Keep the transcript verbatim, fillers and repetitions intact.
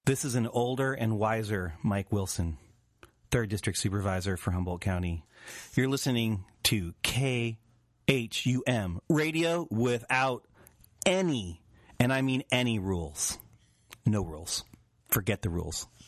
This is an older and wiser Mike Wilson, third District Supervisor for Humboldt County. You're listening to K H U M, radio without any, and I mean any rules. No rules. Forget the rules.